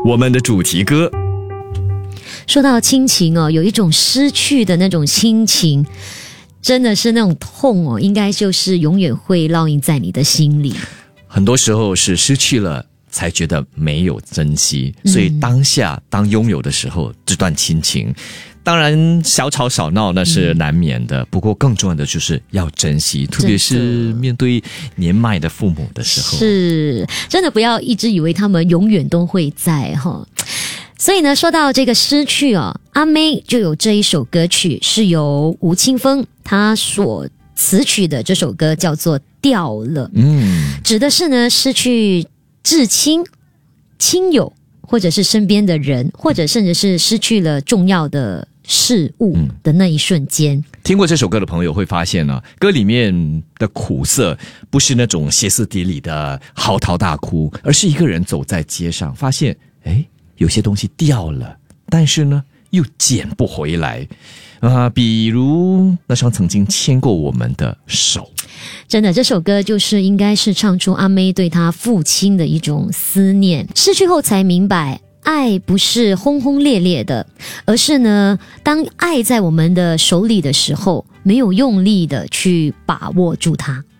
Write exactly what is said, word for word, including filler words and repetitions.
我们的主题歌。 说到亲情哦，有一种失去的那种亲情，真的是那种痛哦，应该就是永远会烙印在你的心里。 很多时候是失去了才觉得没有珍惜，所以当下当拥有的时候，这段亲情当然小吵小闹那是难免的、嗯、不过更重要的就是要珍惜，特别是面对年迈的父母的时候， 是真的不要一直以为他们永远都会在哈。所以呢，说到这个失去哦，阿妹就有这一首歌曲是由吴青峰他所词曲的，这首歌叫做《掉了》，嗯，指的是呢失去至亲、亲友，或者是身边的人，或者甚至是失去了重要的事物的那一瞬间、嗯、 听过这首歌的朋友会发现呢、啊，歌里面的苦涩不是那种歇斯底里的嚎啕大哭，而是一个人走在街上，发现诶有些东西掉了，但是呢又捡不回来啊、呃，比如那双曾经牵过我们的手。 真的，这首歌就是应该是唱出阿妹对她父亲的一种思念。失去后才明白，爱不是轰轰烈烈的，而是呢，当爱在我们的手里的时候，没有用力的去把握住它。